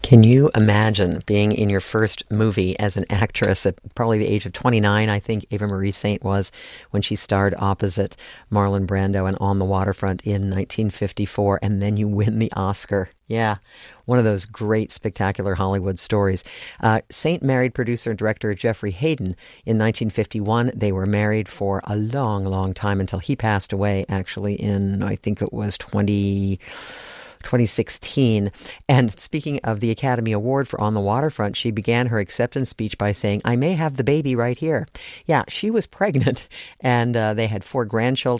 Can you imagine being in your first movie as an actress at probably the age of 29? I think Ava Marie Saint was when she starred opposite Marlon Brando and On the Waterfront in 1954, and then you win the Oscar. Yeah, one of those great, spectacular Hollywood stories. Saint married producer and director Jeffrey Hayden in 1951. They were married for a long, long time until he passed away, actually, in, I think it was 2016. And speaking of the Academy Award for On the Waterfront, she began her acceptance speech by saying, "I may have the baby right here." Yeah, she was pregnant, and they had 4 grandchildren.